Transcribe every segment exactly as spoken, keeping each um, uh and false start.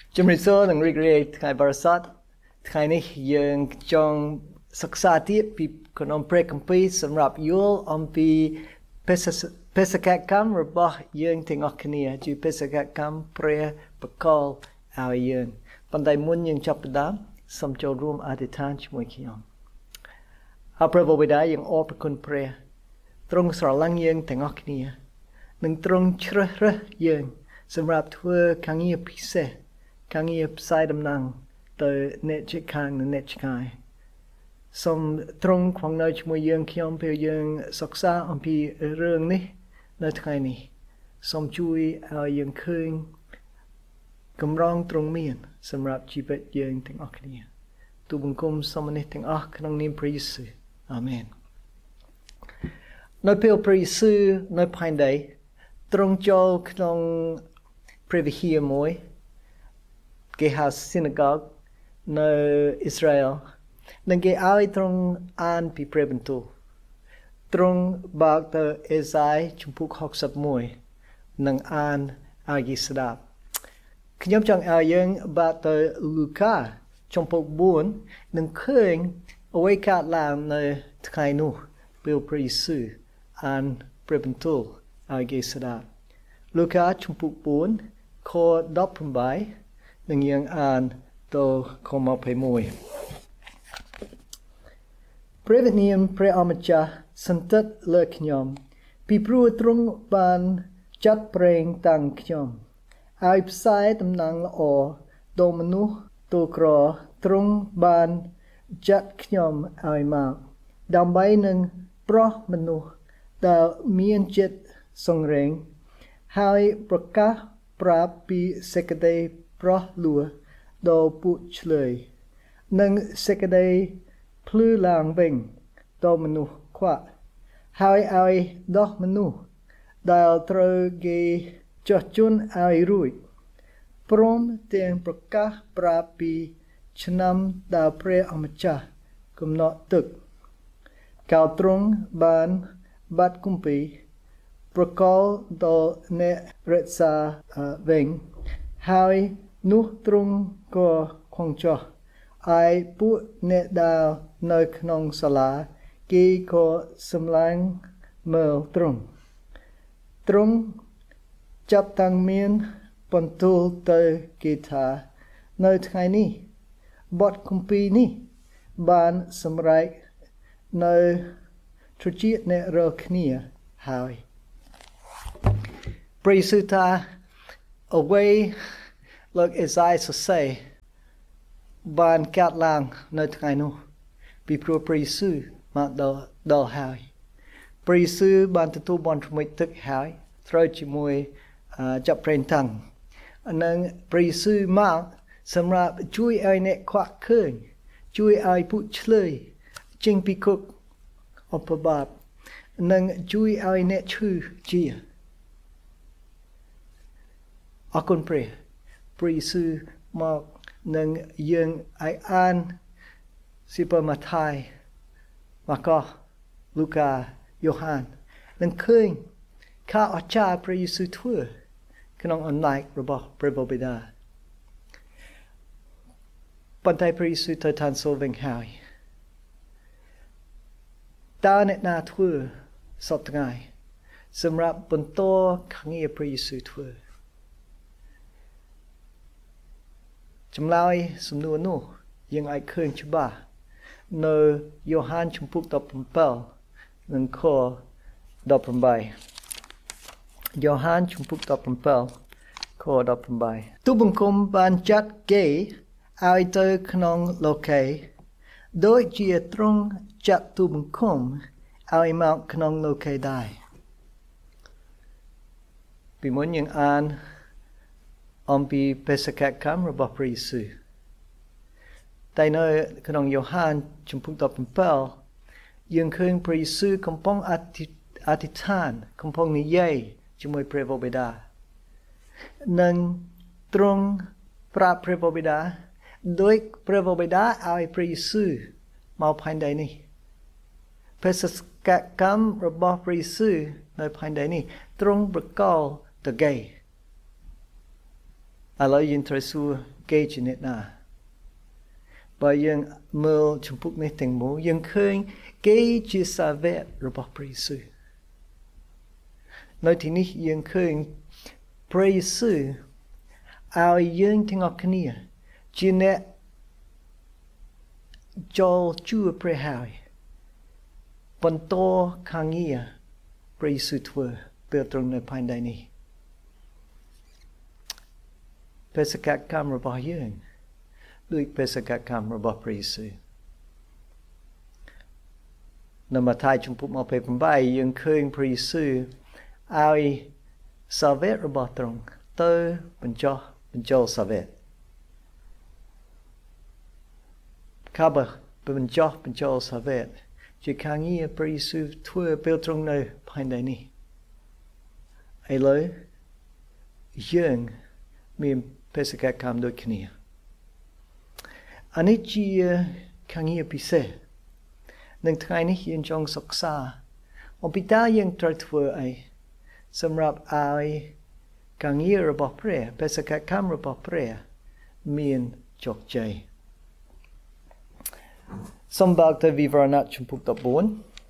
ជំរាបសួរនិងរីករាយថ្ងៃបរិសុទ្ធថ្ងៃនេះយើងចង់សិក្សាទៀតពីក្នុងព្រះគម្ពីរសម្រាប់យល់អំពីបេសកកម្មរបស់យើងទាំងអស់គ្នាជាបេសកកម្មព្រះបកលឲ្យយើងប៉ុន្តែមុនយើងចាប់ផ្ដើមសូមចូលរួមអធិដ្ឋានជាមួយខ្ញុំអរព្រះបិតាយើងអរព្រគុណព្រះទ្រង់ស្រឡាញ់យើងទាំងអស់គ្នានិងទ្រង់ជ្រើសរើសយើងសម្រាប់ធ្វើការងារពិសេសការងារផ្សាយដំណឹងទៅអ្នកជិតខាងនិងអ្នកឆ្ងាយសូមទ្រង់គង់នៅជាមួយយើងខ្ញុំពេលយើងសិក្សាអំពីរឿងនេះនៅថ្ងៃនេះសូមជួយឲ្យយើងឃើញកម្រងទ្រង់មានសម្រាប់ជីវិតយើងទាំងអស់គ្នាទូលបង្គំសូមនេះទាំងអស់ក្នុងនាមព្រះយេស៊ូវអាមែននៅពេលព្រះយេស៊ូវនៅផែនដីទ្រង់ចូលក្នុងព្រះវិហារមួយគេហៅ synagogue នៅអ៊ីស្រាអែលនិងគេឲ្យទ្រង់អានពីព្រះបន្ទូលទ្រង់បើកទៅអេសាយជំពូកហុកសិបមួយនិងអានឲ្យគេស្ដាប់ខ្ញុំចង់ឲ្យយើងបើកទៅលូកាជំពូកបួននិងឃើញអ្វីកើតឡើងនៅថ្ងៃនោះពេលព្រះយេស៊ូវអានព្រះបន្ទូលឲ្យគេស្ដាប់លូកាជំពូកបួនខដប់ប្រាំបីនឹងយើងអានទៅខម្ភៃមួយព្រះវិញ្ញាណព្រះអម្ចាស់សន្តិដ្ឋលើខ្ញុំពីព្រោះទ្រង់បានចាត់ប្រេងតាំងខ្ញុំឲ្យផ្សាយដំណឹងល្អដល់មនុស្សទូក្រទ្រង់បានចាត់ខ្ញុំឲ្យមកដើម្បីនឹងប្រោះមនុស្សដែលមានចិត្តសង្រេងហើយប្រកាសប្រាប់ពីសេចក្តីប្រោះលួដល់ពួកឆ្លើយនិងសេចក្តីភ្លឺឡើងវិញដល់មនុស្សខ្វាក់ហើយឲ្យដោះមនុស្សដែលត្រូវគេចោះជន់ឲ្យរួចព្រមទាំងប្រកាសប្រាប់ពីឆ្នាំដែលព្រះអម្ចាស់កំណត់ទឹកកៅទ្រង់បានបាត់គម្ពីរប្រកល់ដល់អ្នករក្សាវិញហើយនោះទ្រង់ក៏ខំចោះឲ្យពួកអ្នកដែលនៅក្នុងសាលាគេក៏សម្លាញ់មើលទ្រង់ទ្រង់ចាប់តាំងមានបន្ទូលទៅគេថានៅថ្ងៃនេះបទគម្ពីរនេះបានសម្រេចនៅត្រចៀកអ្នករាល់គ្នាហើយព្រះយេស៊ូវថាអ្វីលោកអេសាយសរសេរបានកាត់ឡើងនៅថ្ងៃនោះពីព្រោះព្រះយេស៊ូវមកដល់ដល់ហើយព្រះយេស៊ូវបានទទួលបន្ទមិចទឹកហើយត្រូវជាមួយចាប់ប្រេងតាំងនិងព្រះយេស៊ូវមកសម្រាប់ជួយឲ្យអ្នកខ្វាក់ឃើញជួយឲ្យពួកឆ្លើយចេញពីគុកអបបាបនិងជួយឲ្យអ្នកឈឺជាអរគុណព្រះព្រះយេស៊ូវមកនឹងយើងឲ្យអានសិភៅម៉ាថាយម៉ាកុសលូកាយ៉ូហាននឹងឃើញការអស្ចារ្យព្រះយេស៊ូវធ្វើក្នុងអំណាចរបស់ព្រះបិតាប៉ុន្តែព្រះយេស៊ូវទៅឋានសួគ៌វិញហើយតើអ្នកណាធ្វើសពថ្ងៃសម្រាប់បន្តការងារព្រះយេស៊ូវធ្វើចម្លើយសំណួរនោះយើងអាចឃើញច្បាស់នៅយ៉ូហានជំពូកដប់ប្រាំbảyនិងខដប់ប្រាំបីយ៉ូហានជំពូកដប់ប្រាំbảyខដប់ប្រាំបីទូលបង្គំបានចាត់គេឲ្យទៅក្នុងលោកីដូចជាទ្រង់ចាត់ទូលបង្គំឲ្យមកក្នុងលោកីដែរពីមុនយើងអានអំពីបេសកកម្មរបស់ព្រះយេស៊ូវតែនៅក្នុងយ៉ូហានជំពូកដប់ប្រាំbảyយើងឃើញព្រះយេស៊ូវកំពុងអធិអធិដ្ឋានកំពុងនិយាយជាមួយព្រះបិតានិងទ្រង់ប្រាប់ព្រះបិតាដោយព្រះបិតាឲ្យព្រះយេស៊ូវមកផែនដីនេះបេសកកម្មរបស់ព្រះយេស៊ូវនៅផែនដីនេះទ្រង់ប្រកល់ទៅគេឥឡូវយើងត្រូវសួរគេជាអ្នកណាបើយើងមើលជំពូកនេះទាំងមូលយើងឃើញគេជាសាវករបស់ព្រះយេស៊ូវនៅទីនេះយើងឃើញព្រះយេស៊ូវឲ្យយើងទាំងអស់គ្នាជាអ្នកចូលជួបព្រះហើយបន្តខាងងារព្រះយេស៊ូវធ្វើពេលត្រង់នៅផែនដីនេះបេសកកម្មរបស់យើងដូចបេសកកម្មរបស់ព្រះយេស៊ូវនៅម៉ាថាយជំពូកยี่สิบแปดយើងឃើញព្រះយេស៊ូវឲ្យសាវករបស់ទ្រង់ទៅបញ្ចុះបញ្ចូលសាវកកាបបញ្ចុះបញ្ចូលសាវកជាខាងងារព្រះយេស៊ូវធ្វើពេលទ្រង់នៅផែនដីនេះឥឡូវយើងមានបេសកកម្មដូចគ្នាអានេះជាខាងងារពិសេសនឹងថ្ងៃនេះយើងចង់សិក្សាអំពីតើយើងត្រូវធ្វើអីសម្រាប់ឲ្យខាងងាររបស់ព្រះបេសកកម្មរបស់ព្រះមានជោគជ័យសូមបើកទៅវិវរណៈជំពូកដប់បួន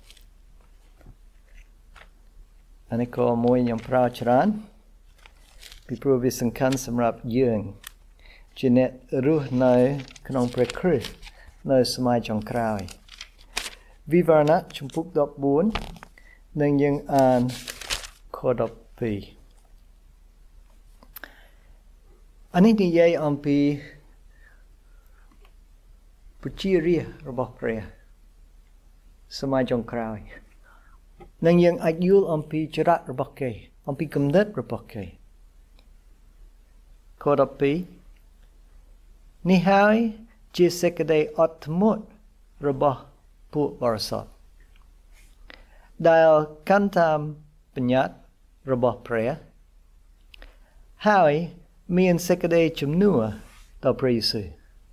អានេះក៏មួយខ្ញុំប្រើច្រើនពីព្រោះវាសំខាន់សម្រាប់យើងជាអ្នករស់នៅក្នុងព្រះគ្រីស្ទនៅសម័យចុងក្រោយវិវរណៈជំពូកដប់បួននឹងយើងអានខដប់ពីរអានេះនិយាយអំពីប្រជារាស្ត្ររបស់ព្រះសម័យចុងក្រោយនឹងយើងអាចយល់អំពីចរិតរបស់គេអំពីគំនិតរបស់គេខដប់ពីរនេះហើយជាសេចក្តីអត់ធ្មត់របស់ពួកបរិសុទ្ធដែលកាន់តាមបញ្ញត្តិរបស់ព្រះហើយមានសេចក្តីជំនឿដល់ព្រះយេស៊ូវ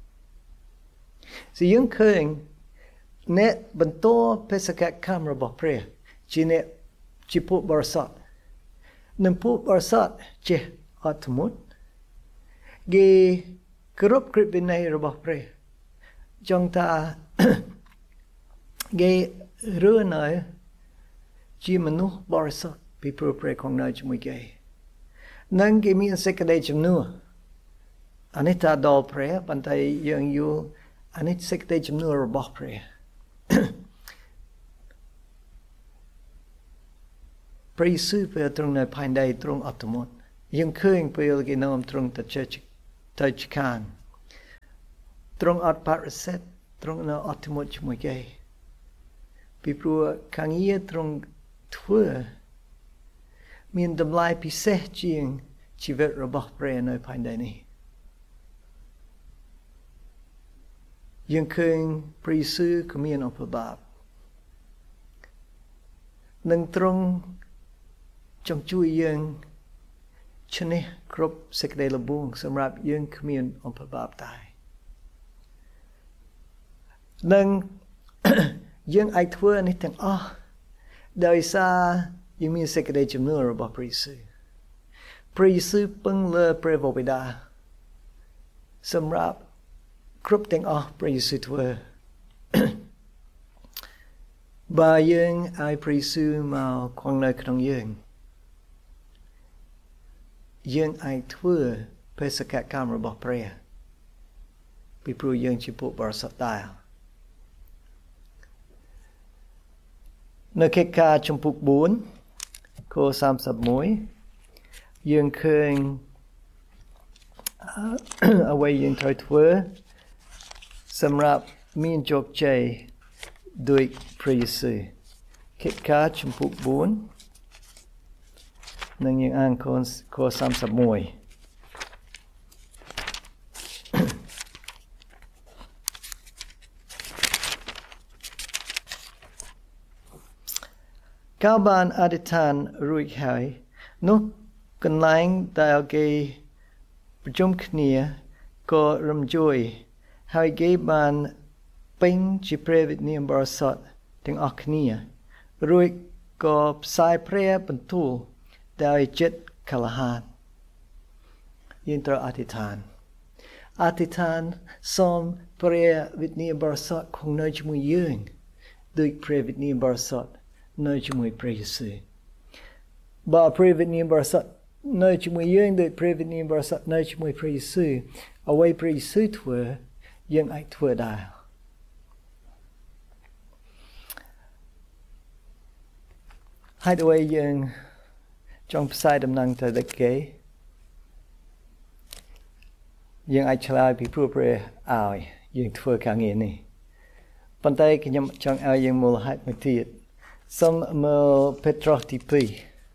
ជាយើងឃើញអ្នកបន្តបេសកកម្មរបស់ព្រះជាអ្នកជាពួកបរិសុទ្ធនិងពួកបរិសុទ្ធចេះអត់ធ្មត់គេគ្រប់គ្រងវិន័យរបស់ព្រះចង់ថាគេរស់នៅជាមនុស្សបរិសុទ្ធពីព្រោះព្រះគង់នៅជាមួយគេនិងគេមានសេចក្តីជំនឿអានេះថាដល់ព្រះប៉ុន្តែយើងយល់អានេះសេចក្តីជំនឿរបស់ព្រះព្រះយេស៊ូវពេលទ្រង់នៅផែនដីទ្រង់អត់ធ្មត់យើងឃើញពេលគេនាំទ្រង់ទៅទៅឆ្កាងទ្រង់អត់បដិសេធទ្រង់នៅអត់ធ្មត់ជាមួយគេពីព្រោះខាងងារទ្រង់ធ្វើមានតម្លៃពិសេសជាងជីវិតរបស់ព្រះនៅផែនដីនេះយើងឃើញព្រះយេស៊ូវក៏មានអំពើបាបនឹងទ្រង់ចង់ជួយយើងឈ្នះគ្រប់សេចក្តីល្បួងសម្រាប់យើងគ្មានអំពើបាបតែនឹងយើងអាចធ្វើនេះទាំងអស់ដោយសារយើងមានសេចក្តីជំនឿរបស់ព្រះយេស៊ូវព្រះយេស៊ូវពឹងលើព្រះបិតាសម្រាប់គ្រប់ទាំងអស់ព្រះយេស៊ូវធ្វើបើយើងឲ្យព្រះយេស៊ូវមកគង់នៅក្នុងយើងយើងអាចធ្វើបេសកកម្មរបស់ព្រះពីព្រោះយើងជាពួកបរិសុទ្ធដែរនៅកិច្ចការជំពូកបួនខសាមសិបមួយយើងឃើញអ្វីយើងត្រូវធ្វើសម្រាប់មានជោគជ័យដោយព្រះយេស៊ូវកិច្ចការជំពូកបួននឹងយើងអានខសាមសិបមួយកាលបានអធិដ្ឋានរួចហើយនោះកន្លែងដែលគេប្រជុំគ្នាក៏រំជួយ ហើយគេបានពេញជាព្រះវិញ្ញាណបរិសុទ្ធទាំងអស់គ្នារួចក៏ផ្សាយព្រះបន្ទូលដោយចិត្តក្លាហានយើងត្រូវអធិដ្ឋានអធិដ្ឋានសូមព្រះវិញ្ញាណបរិសុទ្ធគង់នៅជាមួយយើងដោយព្រះវិញ្ញាណបរិសុទ្ធនៅជាមួយព្រះយេស៊ូវបើព្រះវិញ្ញាណបរិសុទ្ធនៅជាមួយយើងដោយព្រះវិញ្ញាណបរិសុទ្ធនៅជាមួយព្រះយេស៊ូវអ្វីព្រះយេស៊ូវធ្វើយើងអាចធ្វើដែរហើយដោយយើងចង់ផ្សាយដំណឹងទៅដល់គេយើងអាចឆ្លើយពីព្រោះព្រះឲ្យយើងធ្វើការងារនេះប៉ុន្តែខ្ញុំចង់ឲ្យយើងមូលហេតុមួយទៀតសូមមើលពេត្រុសទីពីរ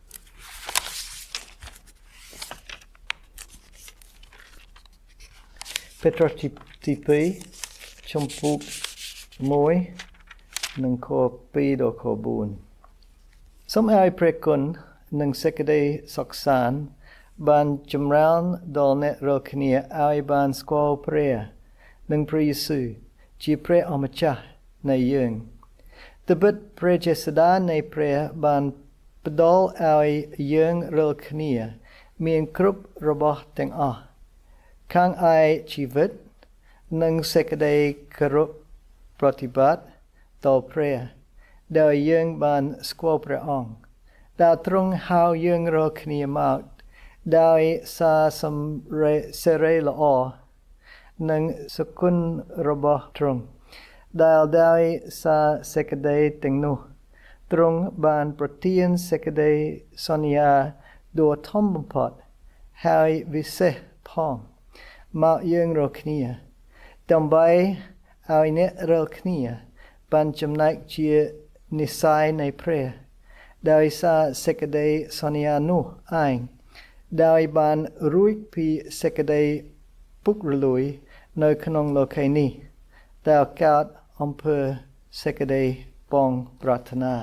ពេត្រុសទីពីរចំពុកមួយនិងខពីរដល់ខបួនសូមឲ្យព្រះគុណនិងសេចក្តីសុខសាន្តបានចម្រើនដល់អ្នករាល់គ្នាឲ្យបានស្គាល់ព្រះនិងព្រះយេស៊ូវជាព្រះអម្ចាស់នៃយើងត្បិតព្រះចេស្តានៃព្រះបានផ្ដល់ឲ្យយើងរាល់គ្នាមានគ្រប់របស់ទាំងអស់ខាងឯជីវិតនិងសេចក្តីគោរពប្រតិបត្តិដល់ព្រះដែលយើងបានស្គាល់ព្រះអង្គដែលទ្រង់ហៅយើងរាល់គ្នាមកដោយសារសម្រេចសេរីល្អនិងសុគន្ធរបស់ទ្រង់ដែលដោយសារសេចក្តីទាំងនោះទ្រង់បានប្រទានសេចក្តីសន្យាដ៏ធំបំផុតហើយវិសេសផងមកយើងរាល់គ្នាដើម្បីឲ្យអ្នករាល់គ្នាបានចំណែកជានិស្ស័យនៃព្រះដោយសារសេចក្តីសន្យានោះឯងដោយបានរួចពីសេចក្តីពុករលួយនៅក្នុងលោកីនេះដែលកើតអំពើសេចក្តីបងប្រាថ្នា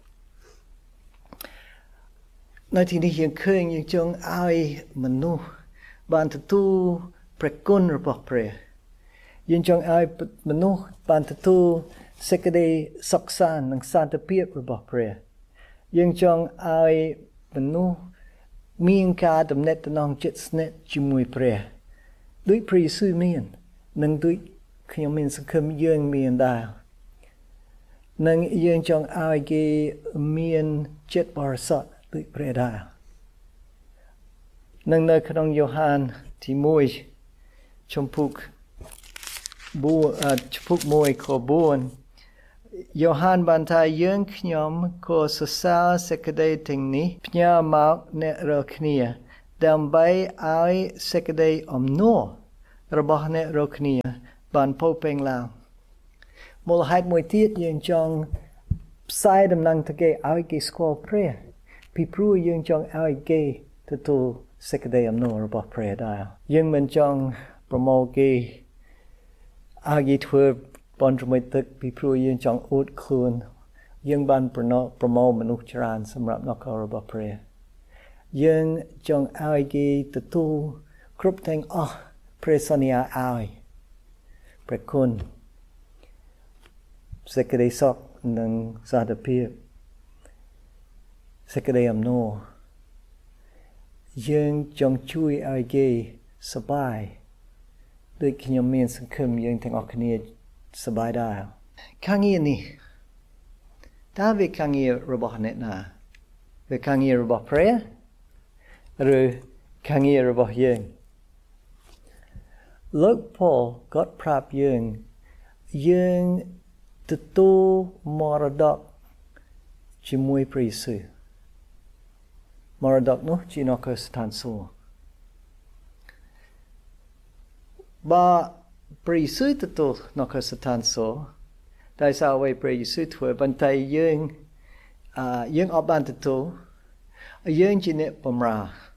នៅទីនេះយើងឃើញយើងចង់ឲ្យមនុស្សបានទទួលព្រះគុណរបស់ព្រះយើងចង់ឲ្យមនុស្សបានទទួលសេចក្តីសុខសាន្តនិងសន្តិភាពរបស់ព្រះយើងចង់ឲ្យមនុស្សមានការទំនាក់ទំនងជិតស្និទ្ធជាមួយព្រះដូចព្រះយេស៊ូវមាននិងដូចខ្ញុំមានសង្ឃឹមយើងមានដែរនិងយើងចង់ឲ្យគេមានចិត្តបរិសុទ្ធដូចព្រះដែរនិងនៅក្នុងយ៉ូហានទីមួយចំពុកចំពុកមួយខបួនយ៉ូហានបានថាយើងខ្ញុំក៏សរសើរសេចក្តីទាំងនេះផ្ញើមកអ្នករាល់គ្នាដើម្បីឲ្យសេចក្តីអំណររបស់អ្នករាល់គ្នាបានពោរពេញឡើងមូលហេតុមួយទៀតយើងចង់ផ្សាយដំណឹងទៅគេឲ្យគេស្គាល់ព្រះពីព្រោះយើងចង់ឲ្យគេទទួលសេចក្តីអំណររបស់ព្រះដែរយើងមិនចង់ប្រមូលគេឲ្យគេធ្វើបន់ជាមួយទឹកពីព្រោះយើងចង់អួតខ្លួនយើងបានប្រណប្រមូលមនុស្សច្រើនសម្រាប់នគររបស់ព្រះយើងចង់ឲ្យគេទទួលគ្រប់ទាំងអស់ព្រះសន្យាឲ្យព្រះគុណសេចក្តីសុខនិងសន្តិភាពសេចក្តីអំណរយើងចង់ជួយឲ្យគេសប្បាយដូចខ្ញុំមានសង្ឃឹមយើងទាំងអស់គ្នាសប្បាយដែរការងារនេះតើវាការងាររបស់អ្នកណាវាការងាររបស់ព្រះឬការងាររបស់យើងលោកប៉ូលគាត់ប្រាប់យើងយើងទទួលមរតកជាមួយព្រះយេស៊ូវមរតកនោះជានគរស្ថានសួគ៌បើព្រះយេស៊ូវទទួលនគរស្ថានសួគ៌តែសារអ្វីព្រះយេស៊ូវធ្វើប៉ុន្តែយើងអឺយើងអត់បានទទួលយើងជាអ្នកបម្រើ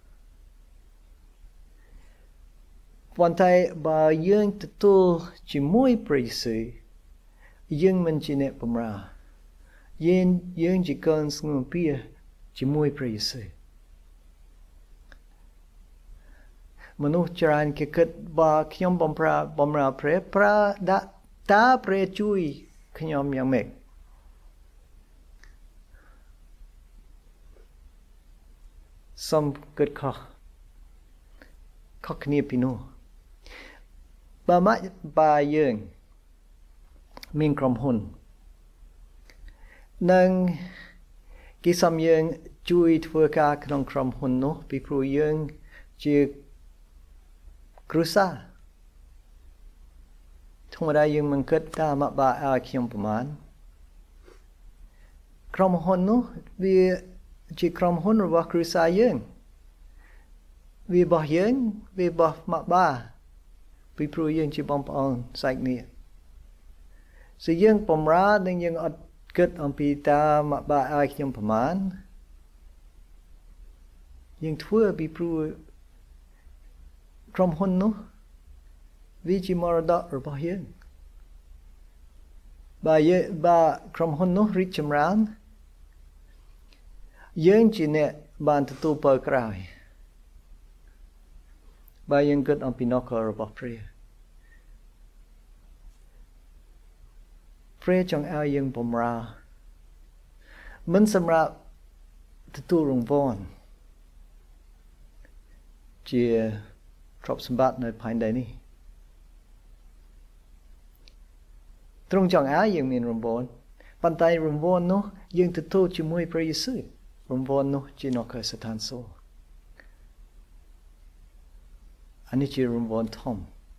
ប៉ុន្តែបើយើងទទួលជាមួយព្រះយេស៊ូវយើងមិនជាអ្នកបម្រើយើងយើងជាកូនស្ងួនពៀជាមួយព្រះយេស៊ូវមនុស្សច្រើនគេគិតបើខ្ញុំបំរើបម្រើព្រះប្រើដាក់តើព្រះជួយខ្ញុំយ៉ាងម៉េចសូមគិតខុសខុសគ្នាពីនោះបើមកបើយើងមានក្រុមហ៊ុននិងគេសុំយើងជួយធ្វើការក្នុងក្រុមហ៊ុននោះពីព្រោះយើងជាគ្រួសារធម្មតាយើងមិនគិតថាមកបើឲ្យខ្ញុំប្រមាណក្រុមហ៊ុននោះវាជាក្រុមហ៊ុនរបស់គ្រួសារយើងវារបស់យើងវារបស់មកបើពីព្រោះយើងជាបងប្អូនសាច់គ្នាso យើងបំរើនិងយើងអត់គិតអំពីតាមកបើឲ្យខ្ញុំប្រមាណយើងធ្វើពីព្រោះក្រុមហ៊ុននោះវាជាមរតករបស់យើងបើយើងបើក្រុមហ៊ុននោះរីកចម្រើនយើងជាអ្នកបានទទួលពរក្រោយបើយើងគិតអំពីនគររបស់ព្រះព្រះចង់ឲ្យយើងបំរើមិនសម្រាប់ទទួលរង្វាន់ជាទ្រព្យសម្បត្តិនៅផែនដីនេះទ្រង់ចង់ឲ្យយើងមានរង្វាន់ប៉ុន្តែរង្វាន់នោះយើងទទួលជាមួយព្រះយេស៊ូវរង្វាន់នោះជានគរស្ថានសួគ៌អានេះជារង្វាន់ធំ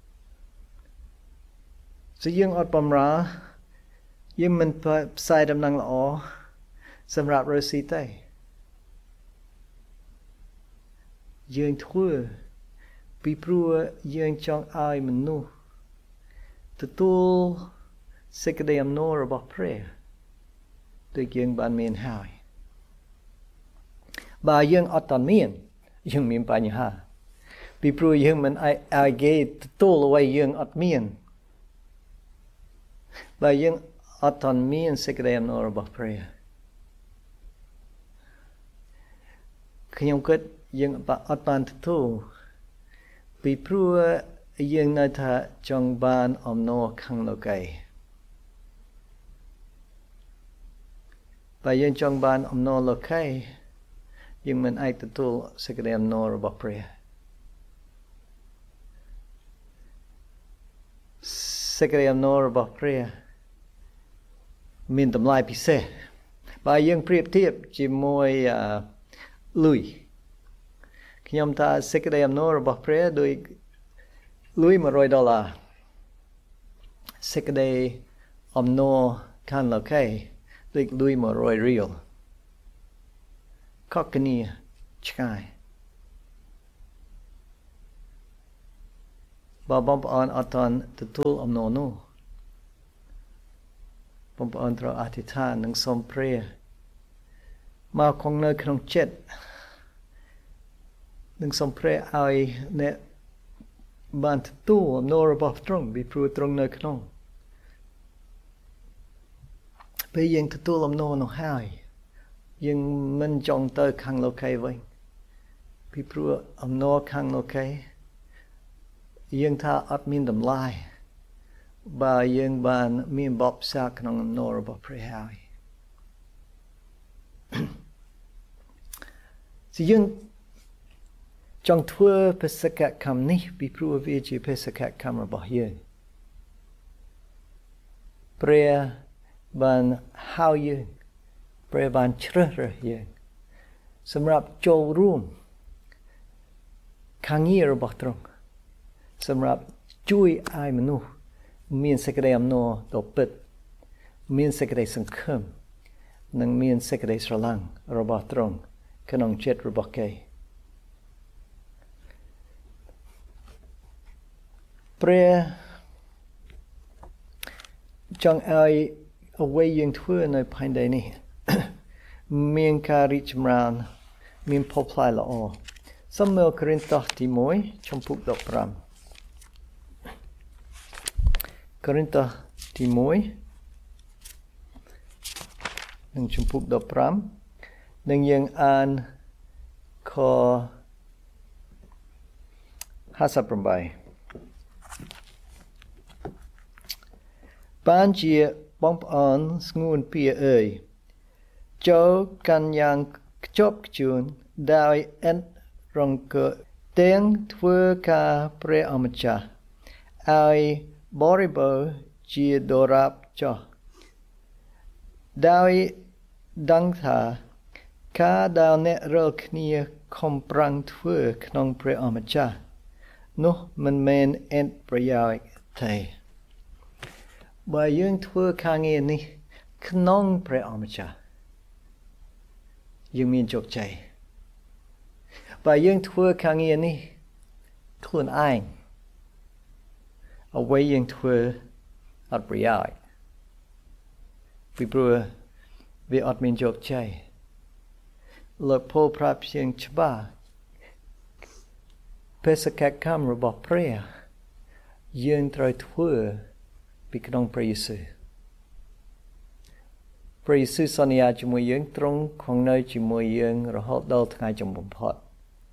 so យើងអត់បំរើយើងមិនផ្សាយដំណឹងល្អសម្រាប់រស់ស៊ីទេយើងធ្វើពីព្រោះយើងចង់ឲ្យមនុស្សទទួលសេចក្តីអំណររបស់ព្រះដូចយើងបានមានហើយបើយើងអត់ទាន់មានយើងមានបញ្ហាពីព្រោះយើងមិនឲ្យគេទទួលអ្វីយើងអត់មានបើយើងអត់ទាន់មានសេចក្តីអំណររបស់ព្រះខ្ញុំគិតយើងអត់បានទទួលពីព្រោះយើងនៅថាចង់បានអំណរខាងលោកីបើយើងចង់បានអំណរលោកីយើងមិនអាចទទួលសេចក្តីអំណររបស់ព្រះសេចក្តីអំណររបស់ព្រះមានតម្លៃពិសេសបើយើងប្រៀបធៀបជាមួយលុយខ្ញុំថាសេចក្តីអំណររបស់ព្រះដូចលុយone hundredដុល្លារសេចក្តីអំណរខាងលោកីដូចលុយone hundredរៀលខុសគ្នាឆ្ងាយបើបងប្អូនអត់ទាន់ទទួលអំណរនោះបងប្អូនត្រូវអធិដ្ឋាននិងសូមព្រះមកគង់នៅក្នុងចិត្តនិងសូមព្រះឲ្យអ្នកបានទទួលអំណររបស់ទ្រង់ពីព្រោះទ្រង់នៅក្នុងពេលយើងទទួលអំណរនោះហើយយើងមិនចង់ទៅខាងលោកីវិញពីព្រោះអំណរខាងលោកីយើងថាអត់មានតម្លៃបើយើងបានមានបបផ្សារក្នុងអំណររបស់ព្រះហើយជាយើងចង់ធ្វើបេសកកម្មនេះពីព្រោះវាជាបេសកកម្មរបស់យើងព្រះបានហៅយើងព្រះបានជ្រើសរើសយើងសម្រាប់ចូលរួមខាងងាររបស់ទ្រង់សម្រាប់ជួយឲ្យមនុស្សមានសេចក្តីអំណរដ៏ពិតមានសេចក្តីសង្ឃឹមនិងមានសេចក្តីស្រឡាញ់របស់ទ្រង់ក្នុងចិត្តរបស់គេព្រះចង់ឲ្យអ្វីយើងធ្វើនៅផែនដីនេះមានការរីកចម្រើនមានផលផ្លែល្អសូមមើលកូរិនថូសទីoneចំពុកដប់ប្រាំកូរិនថូសទីoneនិងចំពុកដប់ប្រាំនិងយើងអានខห้าสิบแปดបានជាបងប្អូនស្ងួនពៀអើយចូលកាន់យ៉ាងខ្ជាប់ខ្ជួនដោយអិនរង្គទាំងធ្វើការព្រះអម្ចាស់ឲ្យបរិបូរណ៍ជាដរាបចោះដោយដឹងថាការដែលអ្នករាល់គ្នាខំប្រឹងធ្វើក្នុងព្រះអម្ចាស់នោះមិនមែនអត្ថប្រយោជន៍ទេបើយើងធ្វើការងារនេះក្នុងព្រះអម្ចាស់យើងមានជោគជ័យបើយើងធ្វើការងារនេះខ្លួនឯងអ្វីយើងធ្វើអត់ប្រយោជន៍ពីព្រោះវាអត់មានជោគជ័យលោកពោលប្រាប់ជាងច្បាស់បេសកកម្មរបស់ព្រះយើងត្រូវធ្វើពីក្នុងព្រះយេស៊ូវព្រះយេស៊ូវសន្យាជាមួយយើងទ្រង់គង់នៅជាមួយយើងរហូតដល់ថ្ងៃចុងបំផុត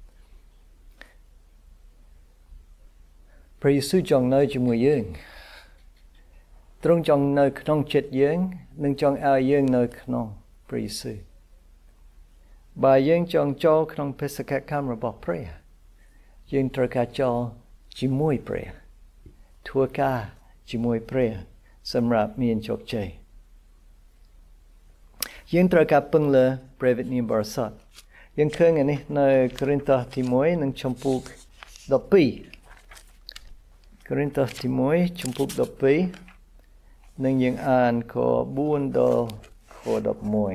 ព្រះយេស៊ូវចង់នៅជាមួយយើងទ្រង់ចង់នៅក្នុងចិត្តយើងនិងចង់ឲ្យយើងនៅក្នុងព្រះយេស៊ូវបើយើងចង់ចូលក្នុងបេសកកម្មរបស់ព្រះយើងត្រូវការចូលជាមួយព្រះធ្វើការជាមួយព្រះសម្រាប់មានជោគជ័យយើងត្រូវការពឹងលើព្រះវិញ្ញាណបរិសុទ្ធយើងឃើញនេះនៅកូរិនថូសទីមួយនិងចំពុកដប់ពីរកូរិនថូសទីមួយចំពុកដប់ពីរនិងយើងអានខបួនដល់ខដប់មួយ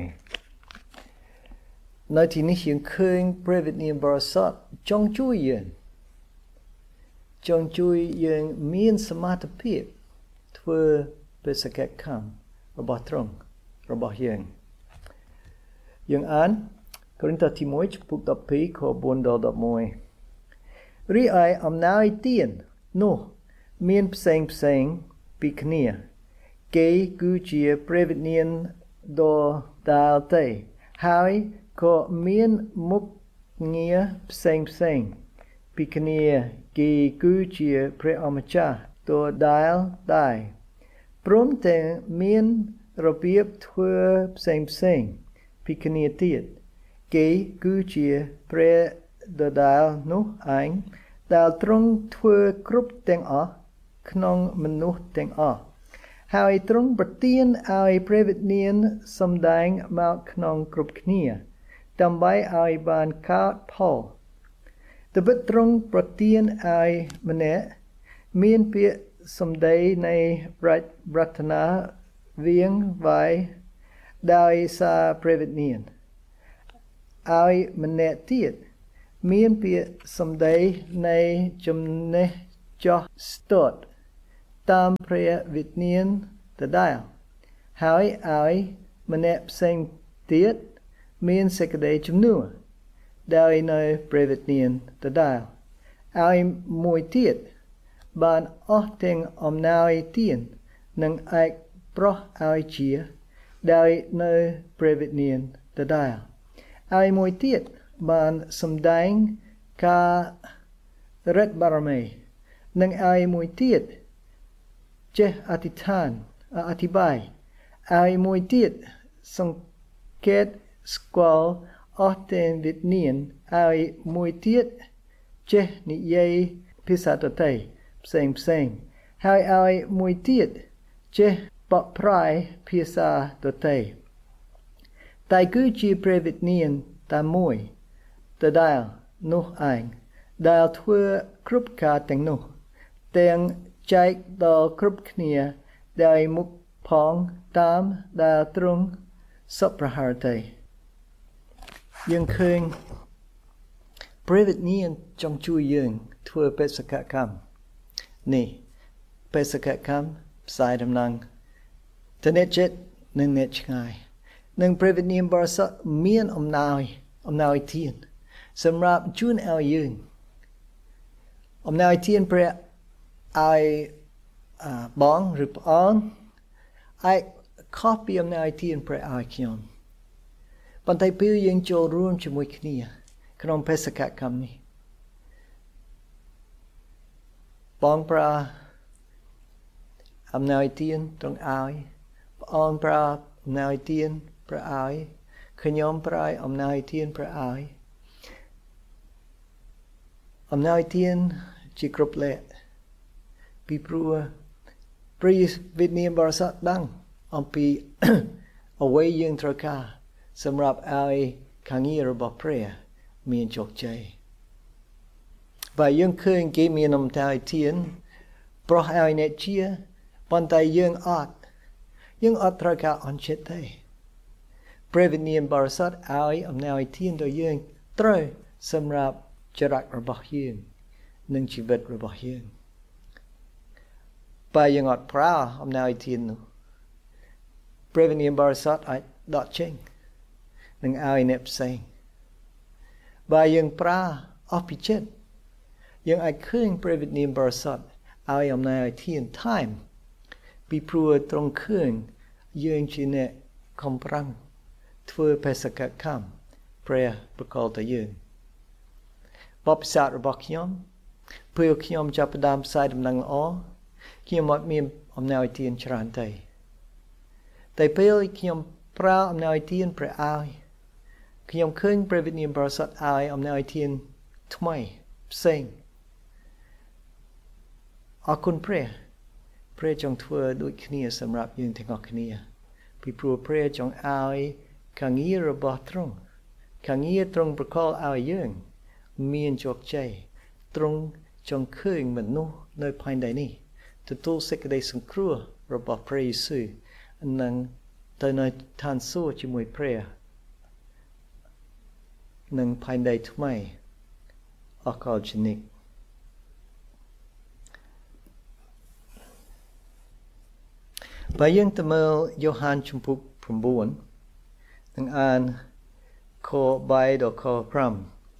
នៅទីនេះយើងឃើញព្រះវិញ្ញាណបរិសុទ្ធចង់ជួយយើងចង់ជួយយើងមានសមត្ថភាពធ្វើបេសកកម្មរបស់ទ្រង់របស់យើងយើងអានកូរិនថូសទីមួយចំពុកដប់ពីរខបួនដល់ដប់មួយរីឯអំណោយទាននោះមានផ្សេងផ្សេងពីគ្នាគេគឺជាព្រះវិញ្ញាណដ៏ដាល់ទេហើយក៏មានមុខងារផ្សេងផ្សេងពីគ្នាគេគឺជាព្រះអម្ចាស់ដ៏ដាល់ដែរព្រមទាំងមានរបៀបធ្វើផ្សេងផ្សេងពីគ្នាទៀតគេគឺជាព្រះដដែលនោះឯងដែលទ្រង់ធ្វើគ្រប់ទាំងអស់ក្នុងមនុស្សទាំងអស់ហើយទ្រង់ប្រទានឲ្យព្រះវិញ្ញាណសម្ដែងមកក្នុងគ្រប់គ្នាដើម្បីឲ្យបានកើតផលត្បិតទ្រង់ប្រទានឲ្យម្នាក់មានពាក្យសម្ដីនៃប្រាថ្នាវាងវាយដោយសារព្រះវិញ្ញាណឲ្យម្នាក់ទៀតមានពាក្យសម្ដីនៃចំណេះចោះស្ទាត់តាមព្រះវិញ្ញាណដដែលហើយឲ្យម្នាក់ផ្សេងទៀតមានសេចក្តីជំនួសដោយនៅព្រះវិញ្ញាណដដែលឲ្យមួយទៀតបានអស់ទាំងអំណោយទាននិងឯកប្រោះឲ្យជាដោយនៅព្រះវិញ្ញាណដដែលឲ្យមួយទៀតបានសម្ដែងការរឹតបារមីនិងឲ្យមួយទៀតចេះអធិដ្ឋានអធិប្បាយឲ្យមួយទៀតសង្កេតស្គាល់អស់ទាំងវិញ្ញាណឲ្យមួយទៀតចេះនិយាយភាសាដទៃផ្សេងផ្សេងហើយឲ្យមួយទៀតចេះបកប្រែភាសាដទៃតែគឺជាព្រះវិញ្ញាណតែមួយដដែលនោះឯងដែលធ្វើគ្រប់ការទាំងនោះទាំងចែកដល់គ្រប់គ្នាដោយមុខផងតាមដែលទ្រង់សពប្រហារទេយើងឃើញព្រះវិញ្ញាណចង់ជួយយើងធ្វើបេសកកម្មនេះបេសកកម្មផ្សាយដំណឹងទៅអ្នកចិត្តនិងអ្នកឆ្ងាយនិងព្រះវិញ្ញាណបរិសុទ្ធមានអំណោយអំណោយទានសម្រាប់ជូនឲ្យយើងអំណោយទានព្រះឲ្យបងឬប្អូនអាចខុសពីអំណោយទានព្រះឲ្យខ្ញុំប៉ុន្តែពេលយើងចូលរួមជាមួយគ្នាក្នុងបេសកកម្មនេះបងប្រើអំណោយទានត្រង់ឲ្យប្អូនប្រើអំណោយទានព្រះឲ្យខ្ញុំប្រើអំណោយទានព្រះឲ្យអំណោយទានជាគ្រប់លក្ខពីព្រោះព្រះវិញ្ញាណបរិសុទ្ធដឹងអំពីអ្វីយើងត្រូវការសម្រាប់ឲ្យការងាររបស់ព្រះមានជោគជ័យបើយើងឃើញគេមានអំណោយទានប្រោះឲ្យអ្នកជាប៉ុន្តែយើងអត់យើងអត់ត្រូវការអន់ចិត្តទេព្រះវិញ្ញាណបរិសុទ្ធឲ្យអំណោយទានដល់យើងត្រូវសម្រាប់ចរិតរបស់យើងនិងជីវិតរបស់យើងបើយើងអត់ប្រើអំណោយទាននោះព្រះវិញ្ញាណបរិសុទ្ធអាចដកចេញនឹងឲ្យអ្នកផ្សេងបើយើងប្រើអស់ពីចិត្តយើងអាចឃើញព្រះវិញ្ញាណបរិសុទ្ធឲ្យអំណោយទានថែមពីព្រោះត្រង់ឃើញយើងជាអ្នកខំប្រឹងធ្វើបេសកកម្មព្រះប្រកល់ទៅយើងបបិសាទរបស់ខ្ញុំពេលខ្ញុំចាប់ផ្ដើមផ្សាយដំណឹងល្អខ្ញុំអត់មានអំណោយទានច្រើនទេតែពេលខ្ញុំប្រើអំណោយទានព្រះឲ្យខ្ញុំឃើញព្រះវិញ្ញាណបរិសុទ្ធឲ្យអំណោយទានថ្មីផ្សេងអរគុណព្រះព្រះចង់ធ្វើដូចគ្នាសម្រាប់យើងទាំងអស់គ្នាពីព្រោះព្រះចង់ឲ្យការងាររបស់ទ្រង់ការងារទ្រង់ប្រកល់ឲ្យយើងមានជោគជ័យទ្រង់ចង់ឃើញមនុស្សនៅផែនដីនេះទទួលសេចក្តីសង្គ្រោះរបស់ព្រះយេស៊ូវនិងទៅនៅឋានសួគ៌ជាមួយព្រះនិងផែនដីថ្មីអកលជនិកបើយើងទៅមើលយ៉ូហានជំពូក៩នឹងអានខបីដល់ខ៥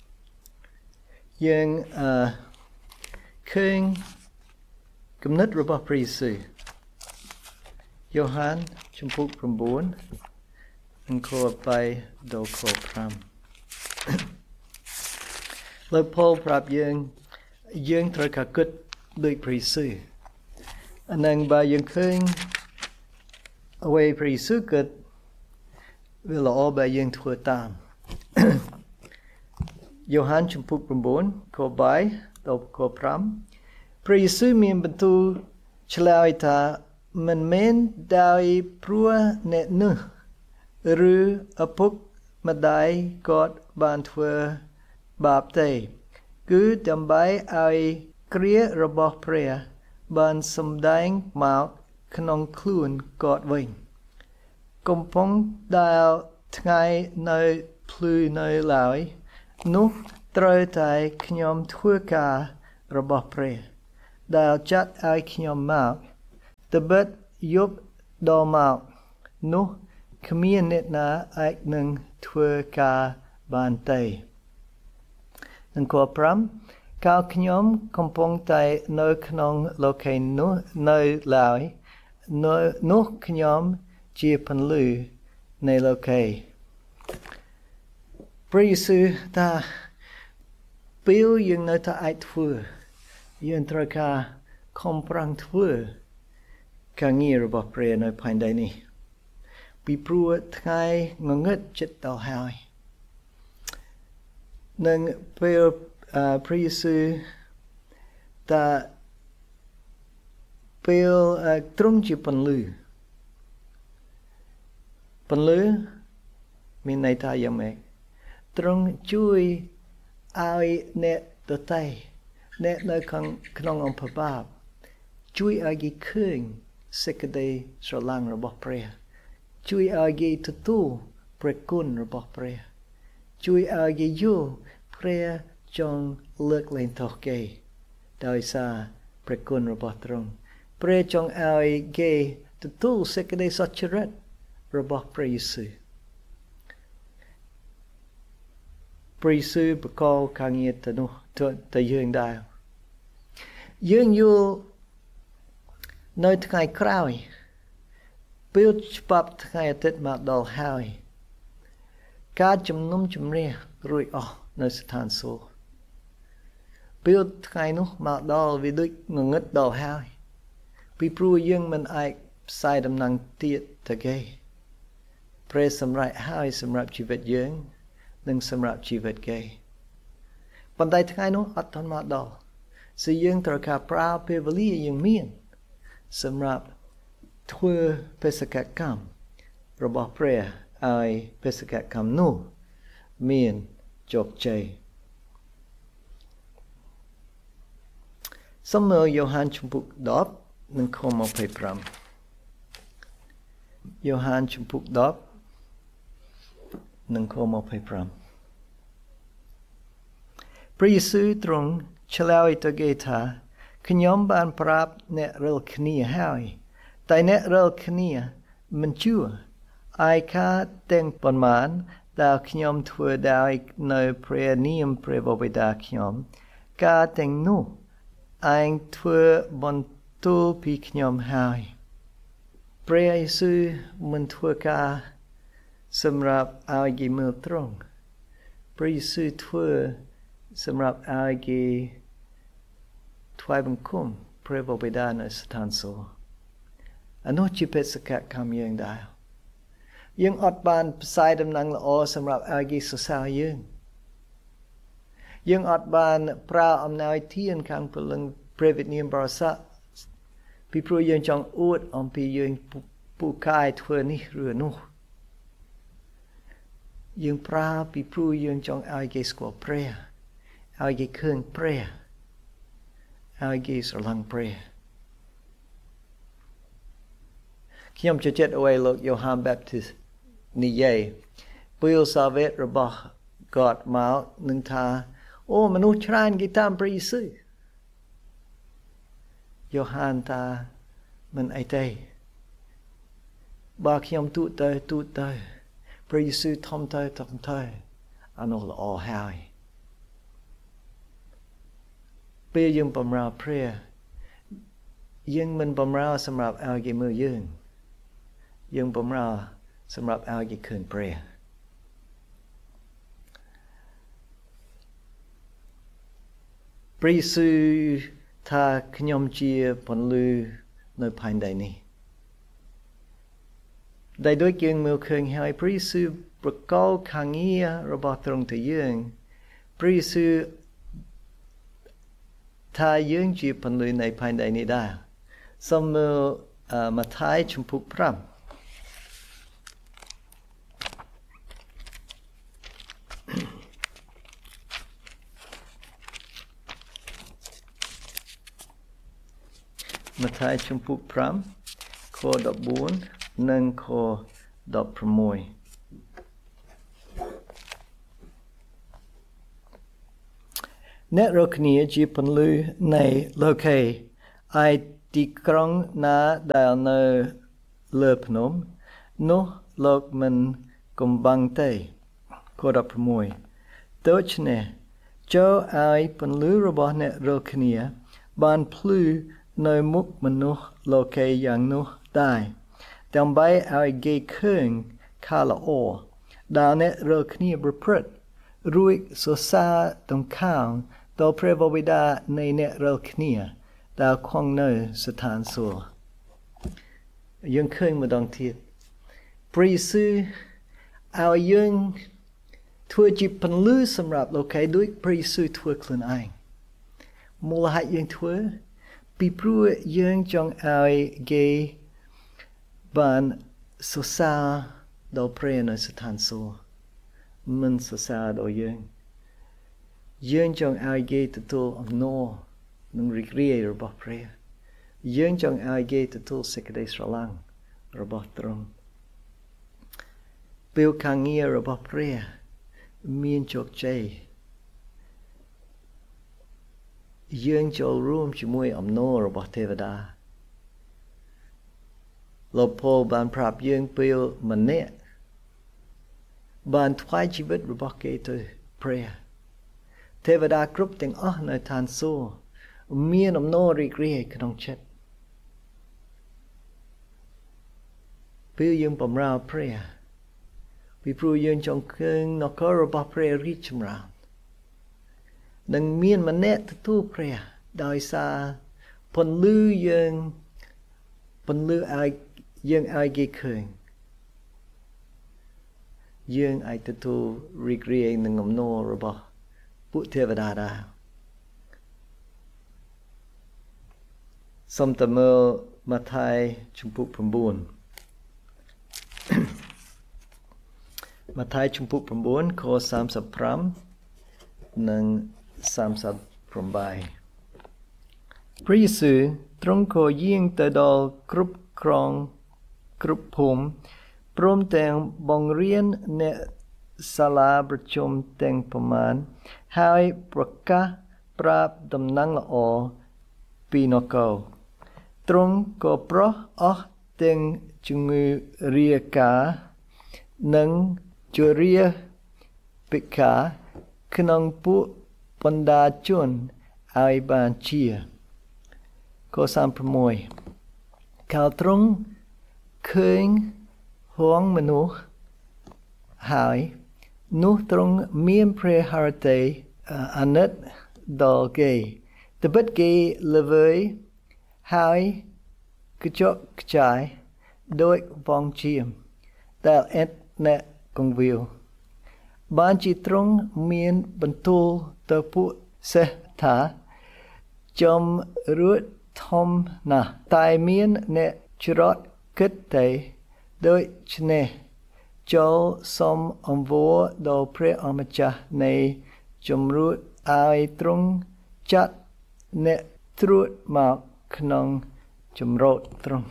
យើងអឺឃើញគំនិតរបស់ព្រះយេស៊ូវយ៉ូហានជំពូក៩និងខបីដល់ខ៥លោកប៉ូលប្រាប់យើងយើងត្រូវការគិតដូចព្រះយេស៊ូវអានឹងបើយើងឃើញអ្វីព្រះយេស៊ូវគិតវាល្អបើយើងធ្វើតាមយ៉ូហានជំពូក៩ខបីដល់ខ៥ព្រះយេស៊ូវមានបន្ទូលឆ្លើយថាមិនមែនដោយព្រោះអ្នកនោះឬឪពុកម្ដាយគាត់បានធ្វើបាបទេគឺដើម្បីឲ្យគ្រារបស់ព្រះបានសម្ដែងមកក្នុងខ្លួនគាត់វិញកំពុងដែលថ្ងៃនៅភ្លឺនៅឡើយនោះត្រូវតែខ្ញុំធ្វើការរបស់ព្រះដែលចាត់ឲ្យខ្ញុំមកត្បិតយប់ដល់មកនោះគ្មានអ្នកណាអាចនឹងធ្វើការបានទេនិងខ៥កាលខ្ញុំកំពុងតែនៅក្នុងលោកីនោះនៅឡើយនោះខ្ញុំជាពន្លឺនៃលោកីព្រះយេស៊ូវថាពេលយើងនៅតែអាចធ្វើយើងត្រូវការខំប្រឹងធ្វើការងាររបស់ព្រះនៅផែនដីនេះពីព្រោះថ្ងៃងងឹតចិត្តដល់ហើយនឹងពេលព្រះយេស៊ូវថាពេលទ្រង់ជាពន្លឺពន្លឺមានន័យថាយ៉ាងម៉េចទ្រង់ជួយឲ្យអ្នកដទៃអ្នកនៅក្នុងអំពើបាបជួយឲ្យគេឃើញសេចក្តីស្រឡាញ់របស់ព្រះជួយឲ្យគេទទួលព្រះគុណរបស់ព្រះជួយឲ្យគេយល់ព្រះចង់លើកលែងទោសគេដោយសារព្រះគុណរបស់ទ្រង់ព្រះចង់ឲ្យគេទទួលសេចក្តីសុចរិតរបស់ព្រះយេស៊ូវព្រះយេស៊ូវប្រកល់ការងារទៅនោះទៅយើងដែរយើងយល់នៅថ្ងៃក្រោយពេលច្បាប់ថ្ងៃអាទិត្យមកដល់ហើយការជំនុំជម្រះរួចអស់នៅស្ថានសួគ៌ពេលថ្ងៃនោះមកដល់វាដូចងងឹតដល់ហើយពីព្រោះយើងមិនអាចផ្សាយដំណឹងទៀតទៅគេព្រះសម្រេចហើយសម្រាប់ជីវិតយើងនិងសម្រាប់ជីវិតគេប៉ុន្តែថ្ងៃនោះអត់ទាន់មកដល់សូយើងត្រូវការប្រើពេលវេលាយើងមានសម្រាប់ធ្វើបេសកកម្មរបស់ព្រះឲ្យបេសកកម្មនោះមានជោគជ័យសូមមើលយ៉ូហានជំពូកដប់និងខម្ភยี่สิบห้าយ៉ូហានជំពូកដប់និងខម្ភยี่สิบห้าព្រះយេស៊ូវទ្រង់ឆ្លើយទៅគេថាខ្ញុំបានប្រាប់អ្នករាល់គ្នាហើយតែអ្នករាល់គ្នាមិនជឿឯកាទាំងប៉ុន្មានដែលខ្ញុំធ្វើដោយនៅព្រះនាមព្រះបិតាខ្ញុំការទាំងនោះឯងធ្វើបន្ទូលពីខ្ញុំហើយព្រះយេស៊ូវមិនធ្វើការសម្រាប់ឲ្យគេមើលត្រង់ព្រះយេស៊ូវធ្វើសម្រាប់ឲ្យគេថ្វាយបង្គំព្រះបិតានៅស្ថានសួគ៌អានោះជាបេសកកម្មយើងដែរយើងអត់បានផ្សាយដំណឹងល្អសម្រាប់ឲ្យគេសរសើរយើងយើងអត់បានប្រើអំណាចទានខាងព្រលឹងព្រះវិញ្ញាណបរិសុទ្ធពីព្រោះយើងចង់អួតអំពីយើងពូកែធ្វើនេះឬនោះយើងប្រើពីព្រោះយើងចង់ឲ្យគេស្គាល់ព្រះឲ្យគេឃើញព្រះឲ្យគេស្រឡាញ់ព្រះខ្ញុំចូលចិត្តអួយលោកយ៉ូហាន Baptist និយាយពេលសាវេតរបស់គាត់មកនឹងថាអូមនុស្សច្រើនគេតាមព្រះយេស៊ូវយ៉ូហានថាមិនអីទេបើខ្ញុំទូតទៅទូតទៅព្រះយេស៊ូវធំទៅធំទៅអានោះល្អហើយពេលយើងបម្រើព្រះយើងមិនបម្រើសម្រាប់ឲ្យគេមើលយើងយើងបម្រើសម្រាប់ឲ្យគេឃើញព្រះព្រះយេស៊ូវថាខ្ញុំជាពន្លឺនៅផែនដីនេះដែលដូចយើងមើលឃើញហើយព្រះយេស៊ូវប្រកល់ខាងងាររបស់ទ្រង់ទៅយើងព្រះយេស៊ូវថាយើងជាពន្លឺនៃផែនដីនេះដែរសូមមើលម៉ាថាយជំពូកប្រាំម៉ាថាយជំពូកប្រាំខដប់បួននិងខដប់ប្រាំមួយអ្នករាល់គ្នាជាពន្លឺនៃលោកីឯទីក្រុងណាដែលនៅលើភ្នំនោះលោកមិនកំបាំងទេខដប់ប្រាំមួយដូច្នេះចូលឲ្យពន្លឺរបស់អ្នករាល់គ្នាបានភ្លឺនៅមុខមនុស្សលោកីយ៉ាងនោះដែរដើម្បីឲ្យគេឃើញខាល្អដែលអ្នករាល់គ្នាប្រព្រឹត្តរួចសរសើរតំខាងដល់ព្រះបិតានៃអ្នករាល់គ្នាដែលគង់នៅស្ថានសួគ៌យើងឃើញម្ដងទៀតព្រះយេស៊ូវឲ្យយើងធ្វើជាពន្លឺសម្រាប់លោកីដោយព្រះយេស៊ូវធ្វើខ្លួនឯងមូលហេតុយើងធ្វើពីព្រោះយើងចង់ឲ្យគេបានសរសើរដល់ព្រះនៅស្ថានសួគ៌មិនសរសើរដល់យើងយើងចង់ឲ្យគេទទួលអំណរនិងរីករាយរបស់ព្រះយើងចង់ឲ្យគេទទួលសេចក្តីស្រឡាញ់របស់ទ្រង់ពេលការងាររបស់ព្រះមានជោគជ័យយើងចូលរួមជាមួយអំណររបស់ទេវតាលោកប៉ូលបានប្រាប់យើងពេលម្នាក់បានថ្វាយជីវិតរបស់គេទៅព្រះទេវតាគ្រប់ទាំងអស់នៅឋានសួគ៌មានអំណររីករាយក្នុងចិត្តពេលយើងបម្រើព្រះពីព្រោះយើងចង់ឃើញនគររបស់ព្រះរីកចម្រើននឹងមានម្នាក់ទទួលព្រះដោយសារពន្លឺយើងពន្លឺឲ្យយើងឲ្យគេឃើញយើងអាចទទួលរីករាយនឹងអំណររបស់ពួកទេវតាដែរសូមតមើលម៉ាថាយជំពូក9ម៉ាថាយជំពូក9ខ35និង38ព្រះយេស៊ូវទ្រង់ក៏យាងទៅដល់គ្រប់គ្រងគ្រប់ភូមិព្រមទាំងបង្រៀនអ្នកសាលាប្រជុំទាំងប្រមាណហើយប្រកាសប្រាប់ដំណឹងល្អពីនគរទ្រង់ក៏ប្រោះអស់ទាំងជំងឺរាលការនិងជរាពិការក្នុងពួកបណ្ដាជនឲ្យបានជាខ36កាលទ្រង់ឃើញហួងមនុស្សហើយនោះទ្រង់មានព្រះハរតីអាណិតដល់គេត្បិតគេល្វើយហើយខ្ជក់ខ្ចាយដោយវងឈាមដែលអត់អ្នកកងវិលបានជាទ្រង់មានបន្ទូលទៅពួកសេះថាចំរួចធំណាស់តែមានអ្នកច្រត់គិតតែដូច្នេះចូលសូមអង្វរដល់ព្រះអម្ចាស់នៃជំរួចឲ្យទ្រង់ចាត់អ្នកត្រួតមកក្នុងជំរោតទ្រង់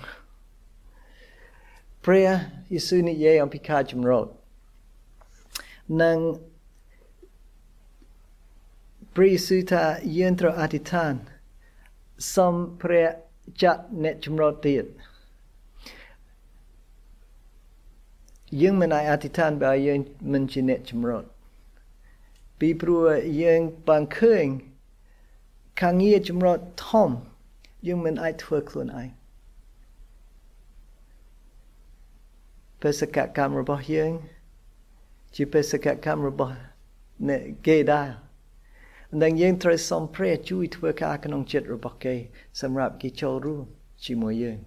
ព្រះយេស៊ូវនិយាយអំពីការជំរោតនិងព្រះយេស៊ូវថាយើងត្រូវអធិដ្ឋានសូមព្រះចាត់អ្នកជំរោតទៀតយើងមិនអាចអធិដ្ឋានបើយើងមិនជាអ្នកជំរោតពីព្រោះយើងបានឃើញការងារជំរោតធំយើងមិនអាចធ្វើខ្លួនឯងបេសកកម្មរបស់យើងជាបេសកកម្មរបស់អ្នកគេដែរនិងយើងត្រូវសូមព្រះជួយធ្វើការក្នុងចិត្តរបស់គេសម្រាប់គេចូលរួមជាមួយយើង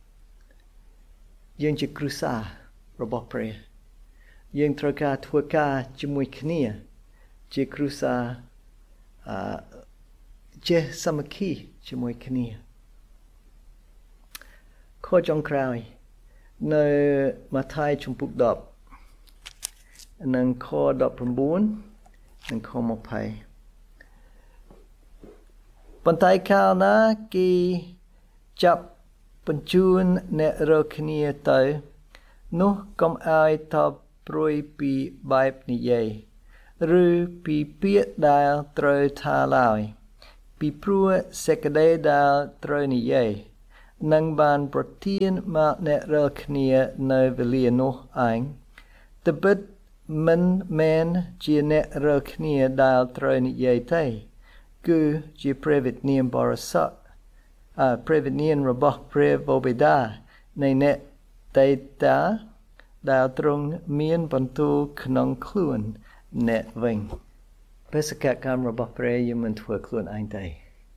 យើងជាគ្រួសាររបស់ព្រះយើងត្រូវការធ្វើការជាមួយគ្នាជាគ្រួសារអឺជាសាមគ្គីជាមួយគ្នាខចុងក្រោយនៅម៉ាថាយជំពូក10និងខ19និងខ20ប៉ុន្តែកាលណាគេចាប់បញ្ជូនអ្នករកគ្នាទៅនោះកុំឲ្យតបព្រួយពីបែបនិយាយឬពីពាក្យដែលត្រូវថាឡើយពីព្រោះសេចក្តីដែលត្រូវនិយាយនឹងបានប្រទានមកអ្នករាល់គ្នានៅវេលានោះឯងត្បិតមិនមែនជាអ្នករាល់គ្នាដែលត្រូវនិយាយទេគឺជាព្រះវិញ្ញាណបរិសុទ្ធអឺព្រះវិញ្ញាណរបស់ព្រះបិតានៃអ្នកទេវតាដែលទ្រង់មានបន្ទូលក្នុងខ្លួនអ្នកវិញបេសកកម្មរបស់ព្រះយើងមិនធ្វើខ្លួនឯងទេ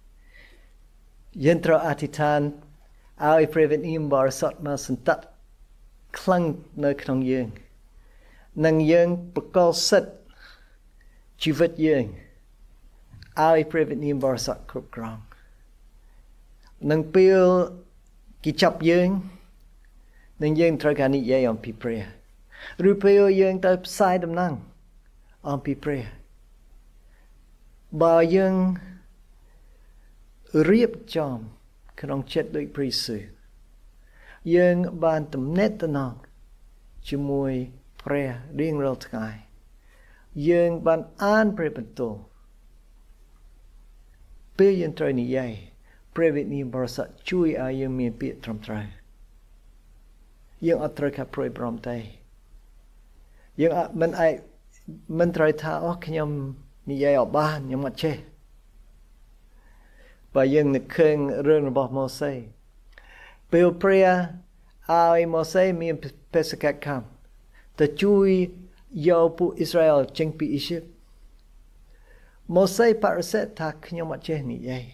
យើងត្រូវអធិដ្ឋានឲ្យព្រះវិញ្ញាណបរិសុទ្ធមកសន្តៈខ្លាំងនៅក្នុងយើងនិងយើងប្រកល់សិទ្ធិជីវិតយើងឲ្យព្រះវិញ្ញាណបរិសុទ្ធគ្រប់គ្រងនឹងពេលគេចាប់យើងនឹងយើងត្រូវការនិយាយអំពីព្រះឬពេលយើងទៅផ្សាយដំណឹងអំពីព្រះបើយើងរៀបចំក្នុងចិត្តដូចព្រះយេស៊ូវយើងបានទំនាក់ទំនងជាមួយព្រះរៀងរាល់ថ្ងៃយើងបានអានព្រះបន្ទូលពេលយើងត្រូវនិយាយព្រះវិញ្ញាណបរិសុទ្ធជួយឲ្យយើងមានពាក្យត្រឹមត្រូវយើងអត់ត្រូវការព្រួយបារម្ភទេយើងមិនអាចមិនត្រូវថាអូខ្ញុំនិយាយអត់បានខ្ញុំអត់ចេះបើយើងនឹកឃើញរឿងរបស់ម៉ូសេពេលព្រះឲ្យម៉ូសេមានបេសកកម្មទៅជួយយកពួកអ៊ីស្រាអែលចេញពីអ៊ីស៊ីបម៉ូសេបរិសេធថាខ្ញុំអត់ចេះនិយាយ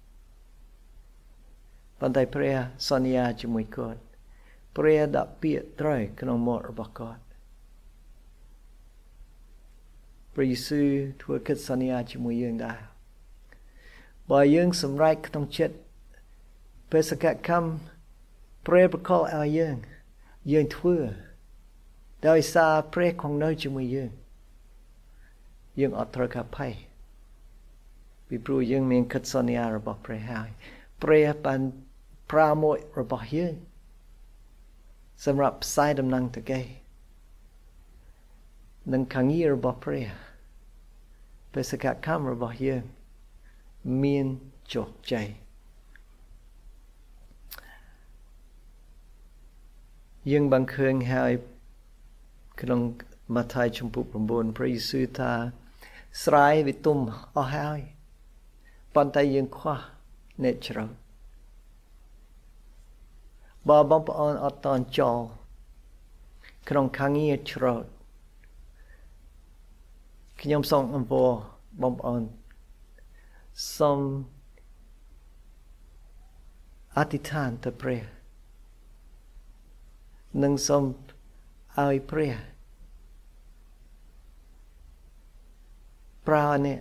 ប៉ុន្តែព្រះសន្យាជាមួយគាត់ព្រះដាក់ពាក្យត្រូវក្នុងមាត់របស់គាត់ព្រះយេស៊ូវធ្វើកិច្ចសន្យាជាមួយយើងដែរបើយើងសម្រេចក្នុងចិត្តបេសកកម្មព្រះប្រកល់ឲ្យយើងយើងធ្វើដោយសារព្រះគង់នៅជាមួយយើងយើងអត់ត្រូវការភ័យពីព្រោះយើងមានកិច្ចសន្យារបស់ព្រះហើយព្រះបានប្រាម៉ូយរបស់យើងសម្រាប់ផ្សាយដំណឹងទៅគេនឹងខាងងាររបស់ព្រះបេសកកម្មរបស់យើងមានជោគជ័យយើងបានឃើញហើយក្នុងម៉ាថាយចំពុក9ព្រះយេស៊ូវថាស្រ័យវាទុំអស់ហើយប៉ុន្តែយើងខ្វះអ្នកជ្រៅបើបងប្អូនអត់តន់ចូលក្នុងខាងងារជ្រៅខ្ញុំសូមអំពរបងប្អូនសូមអធិដ្ឋានទៅព្រះនិងសូមឲ្យព្រះប្រើអ្នក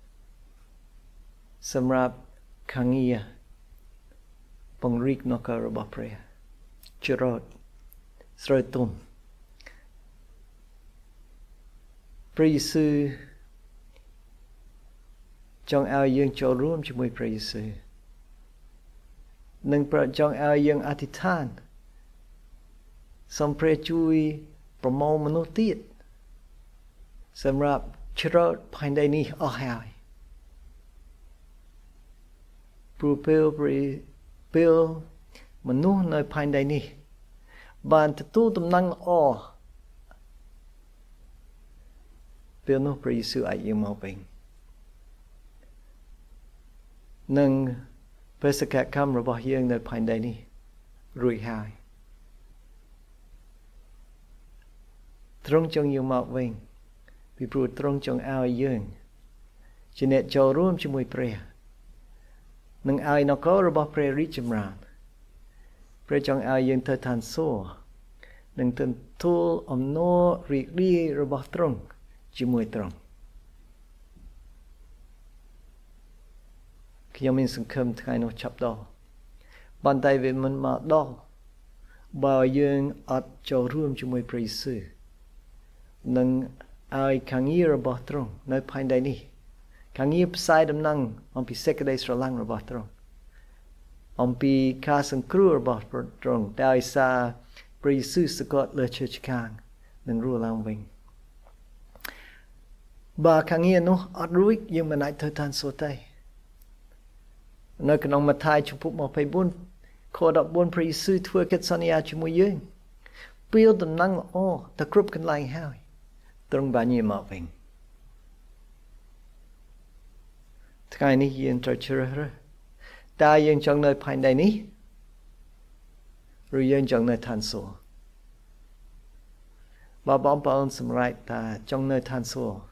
សម្រាប់ខាងងារពង្រីកនគររបស់ព្រះជ្រត់ស្រោចទុំព្រះយេស៊ូវចង់ឲ្យយើងចូលរួមជាមួយព្រះយេស៊ូវនិងចង់ឲ្យយើងអធិដ្ឋានសូមព្រះជួយប្រមូលមនុស្សទៀតសម្រាប់ជ្រត់ផែនដីនេះអស់ហើយព្រោះពេលពេលមនុស្សនៅផែនដីនេះបានទទួលដំណឹងល្អពេលនោះព្រះយេស៊ូវអាចយាងមកវិញនិងបេសកកម្មរបស់យើងនៅផែនដីនេះរួចហើយទ្រង់ចង់យាងមកវិញពីព្រោះទ្រង់ចង់ឲ្យយើងជាអ្នកចូលរួមជាមួយព្រះនិងឲ្យនគររបស់ព្រះរីកចម្រើនព្រះចង់ឲ្យយើងទៅឋានសួគ៌និងទទួលអំណររីករាយរបស់ទ្រង់ជាមួយទ្រង់ខ្ញុំមានសង្ឃឹមថ្ងៃនោះឆាប់ដល់ប៉ុន្តែវាមិនមកដល់បើយើងអត់ចូលរួមជាមួយព្រះយេស៊ូវនិងឲ្យខាងងាររបស់ទ្រង់នៅផែនដីនេះខាងងារផ្សាយដំណឹងអំពីសេចក្តីស្រឡាញ់របស់ទ្រង់អំពីការសង្គ្រោះរបស់ទ្រង់ដោយសារព្រះយេស៊ូវសក្តិលើឈើឆ្កាងនិងរស់ឡើងវិញបើខាងងារនោះអត់រួចយើងមិនអាចទៅឋានសួគ៌ទេនៅក្នុងម៉ាថាយចំពុកยี่สิบสี่ខដប់បួនព្រះយេស៊ូវធ្វើកិច្ចសន្យាជាមួយយើងពេលដំណឹងល្អទៅគ្រប់កន្លែងហើយទ្រង់បានយាងមកវិញថ្ងៃនេះយើងត្រូវជ្រើសរើសតើយើងចង់នៅផែនដីនេះឬយើងចង់នៅឋានសួគ៌បើបងប្អូនសម្រេចថាចង់នៅឋានសួគ៌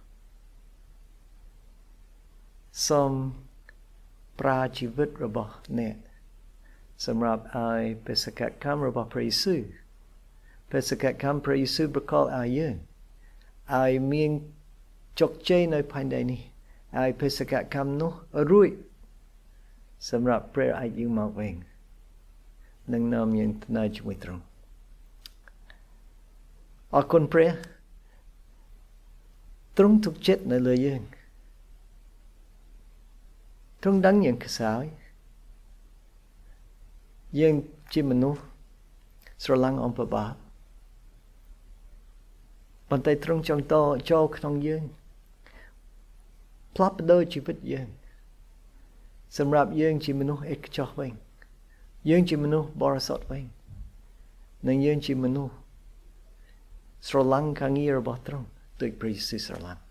សូមប្រើជីវិតរបស់អ្នកសម្រាប់ឲ្យបេសកកម្មរបស់ព្រះយេស៊ូវបេសកកម្មព្រះយេស៊ូវប្រកល់ឲ្យយើងឲ្យមានជោគជ័យនៅផែនដីនេះឲ្យបេសកកម្មនោះរួចសម្រាប់ព្រះអាចយាងមកវិញនឹងនាំយើងទៅនៅជាមួយទ្រង់អរគុណព្រះទ្រង់ទុកចិត្តនៅលើយើងទ្រង់ដឹងយើងខ្សោយយើងជាមនុស្សស្រឡាញ់អំពើបាបប៉ុន្តែទ្រង់ចង់តចូលក្នុងយើងផ្លាស់ប្ដូរជីវិតយើងសម្រាប់យើងជាមនុស្សឯកចោះវិញយើងជាមនុស្សបរិសុទ្ធវិញនិងយើងជាមនុស្សស្រឡាញ់ការងាររបស់ទ្រង់ដូចព្រះយេស៊ូវស្រឡាញ់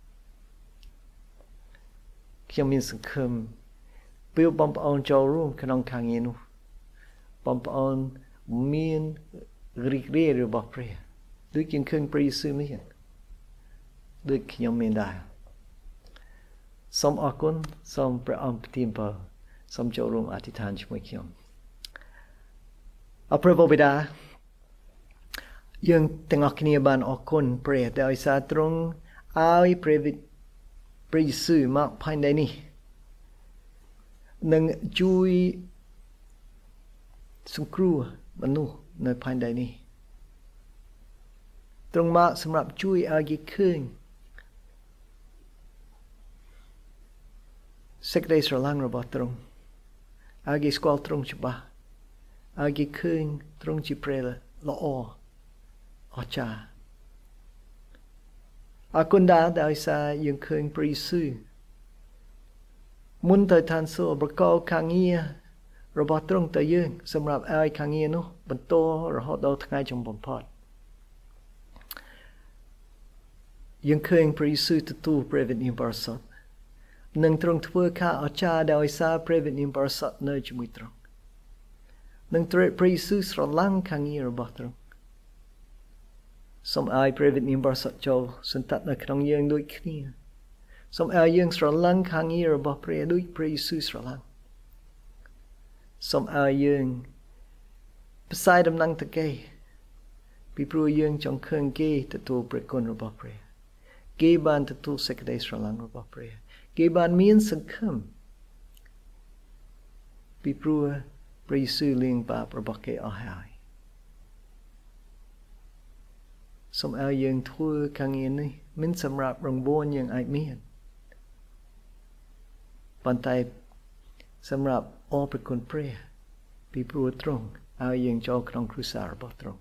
ខ្ញុំមានសង្ឃឹមពេលបងប្អូនចូលរួមក្នុងការងារនោះបងប្អូនមានរីករាយរបស់ព្រះដូចជាឃើញព្រះយេស៊ូវមានដូចខ្ញុំមានដែរសូមអរគុណសូមព្រះអង្គប្រទានពរសូមចូលរួមអធិដ្ឋានជាមួយខ្ញុំអរព្រះបិតាយើងទាំងអស់គ្នាបានអរគុណព្រះដោយសារទ្រង់ ai previt prisu mak pain đây ni nâng chui sung cru manu nơi pain đây ni trong mak sầm rạp chui agi khơi Sekdei serlang robot trong agi squal trong chuba agi khơi trong chi prela lo o ocha akunda dai sa yung khơi prisu mun tới than so bro kangia robot trong tới dương sầm rạp ai kangia no bận to rồi họ đâu thay trong bồn pot yung khơi prisu tu tu prevent in barsat nâng trong thua kha ở cha đào sa prevent in barsat nơi chumuy trong nâng tre prisu sro lang kangia robot trong some ai prevent in barsat cho sun tat na trong dương đôi kia some ai dương sro lang kangia robot pre đôi prisu sro lang some ai dương beside them nang take pi pru dương trong khơi kê tu tu pre kon robot pre kê ban tu tu sekdei sro lang robot pre kê ban miên sân khâm pi pru prisu ling ba robot ke a hai some ai dương thua kangia ni min sam rap rong bon dương ai miên bàn tay sầm rạp oไปคนเปรย์ปีปลัวตรงเอายังจอครองครูสารบอตรง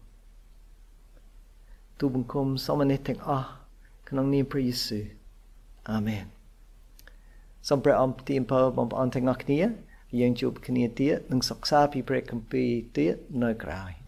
ตูบุญคมสมณิเทงอ่ะขนมนี้พระเยซูอาเมนสมพระอมตีมพอบอมอันเทงอักเนียยังจูบคเนียเตี้ยหนึ่งศักษาปีเปรย์คัมปีเตี้ยน้อยกลาย